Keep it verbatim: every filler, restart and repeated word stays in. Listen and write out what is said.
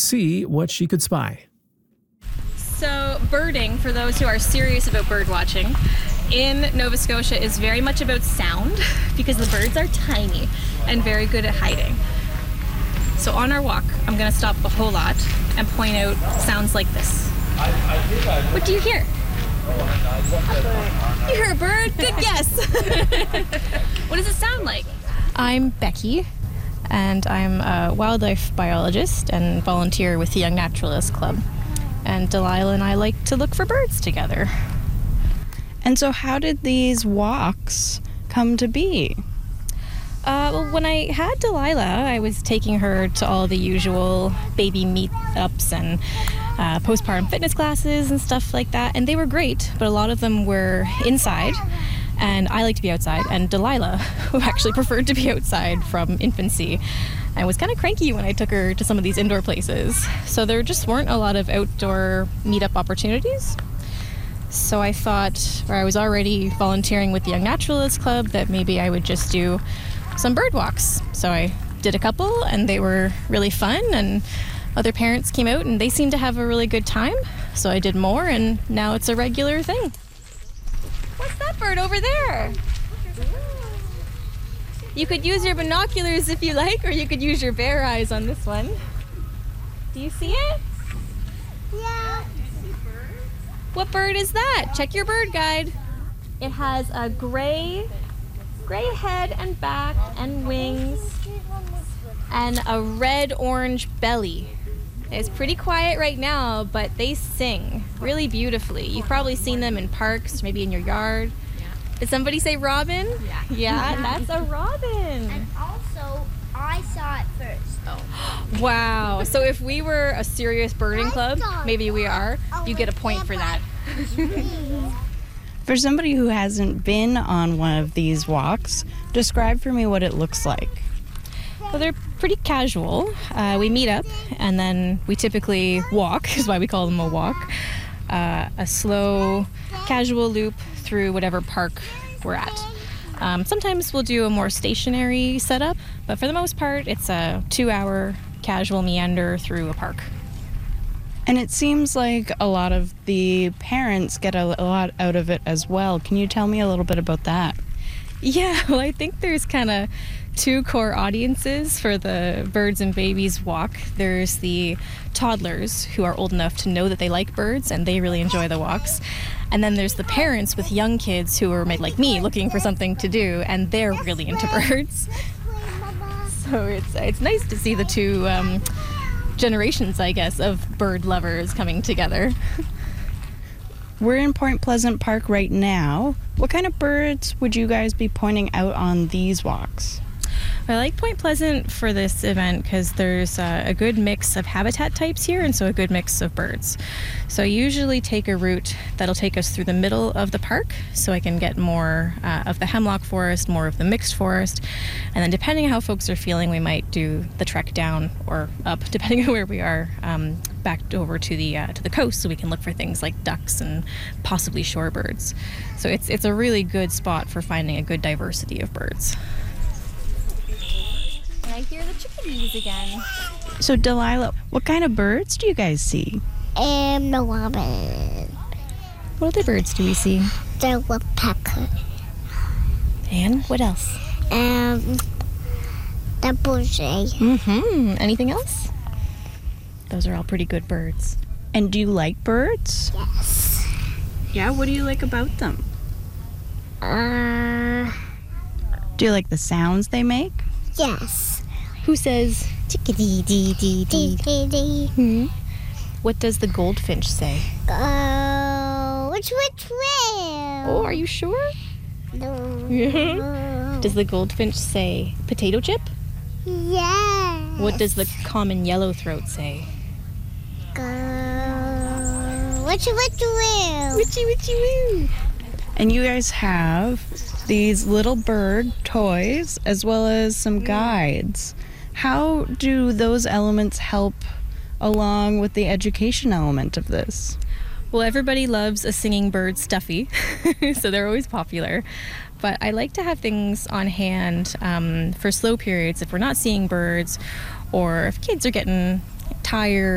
see what she could spy. So birding, for those who are serious about bird watching, in Nova Scotia is very much about sound because the birds are tiny and very good at hiding. So on our walk, I'm going to stop a whole lot and point out sounds like this. What do you hear? You hear a bird? Good guess. What does it sound like? I'm Becky, and I'm a wildlife biologist and volunteer with the Young Naturalist Club. And Delilah and I like to look for birds together. And so how did these walks come to be? Uh, well, when I had Delilah, I was taking her to all the usual baby meetups and uh, postpartum fitness classes and stuff like that, and they were great, but a lot of them were inside, and I like to be outside, and Delilah, who actually preferred to be outside from infancy, and was kind of cranky when I took her to some of these indoor places. So there just weren't a lot of outdoor meetup opportunities. So I thought, or I was already volunteering with the Young Naturalist Club, that maybe I would just do some bird walks. So I did a couple, and they were really fun, and other parents came out and they seemed to have a really good time. So I did more, and now it's a regular thing. What's that bird over there? You could use your binoculars if you like, or you could use your bare eyes on this one. Do you see it? Yeah. What bird is that? Check your bird guide. It has a gray, gray head and back and wings and a red-orange belly. It's pretty quiet right now, but they sing really beautifully. You've probably seen them in parks, maybe in your yard. Did somebody say robin? Yeah. Yeah, that's a robin. And also, I saw it first. Oh. Wow. So if we were a serious birding club, maybe we are, you get a point for that. For somebody who hasn't been on one of these walks, describe for me what it looks like. Well, they're pretty casual. Uh, we meet up, and then we typically walk, is why we call them a walk. Uh, a slow, casual loop through whatever park we're at. Um, sometimes we'll do a more stationary setup, but for the most part, it's a two-hour casual meander through a park. And it seems like a lot of the parents get a lot out of it as well. Can you tell me a little bit about that? Yeah, well, I think there's kind of two core audiences for the Birds and Babies walk. There's the toddlers who are old enough to know that they like birds and they really enjoy the walks. And then there's the parents with young kids who are like me, looking for something to do, and they're really into birds. So it's it's nice to see the two um, generations, I guess, of bird lovers coming together. We're in Point Pleasant Park right now. What kind of birds would you guys be pointing out on these walks? I like Point Pleasant for this event because there's uh, a good mix of habitat types here, and so a good mix of birds. So I usually take a route that'll take us through the middle of the park so I can get more uh, of the hemlock forest, more of the mixed forest, and then depending on how folks are feeling, we might do the trek down or up, depending on where we are, um, back over to the uh, to the coast so we can look for things like ducks and possibly shorebirds. So it's it's a really good spot for finding a good diversity of birds. I hear the chickadees again. So Delilah, what kind of birds do you guys see? And the robin. What other birds do we see? The woodpecker. And what else? Um, the buzzard. Mm-hmm. Anything else? Those are all pretty good birds. And do you like birds? Yes. Yeah, what do you like about them? Uh, Do you like the sounds they make? yes. Who says chickadee dee dee Dee, dee? dee, dee. Hmm. What does the goldfinch say? Go, which which way? Oh, are you sure? No. Does the goldfinch say potato chip? Yes. What does the common yellowthroat say? Go, which which way? Witchy witchy woo. And you guys have these little bird toys as well as some guides. How do those elements help along with the education element of this? Well, everybody loves a singing bird stuffy, so they're always popular. But I like to have things on hand um, for slow periods if we're not seeing birds or if kids are getting tired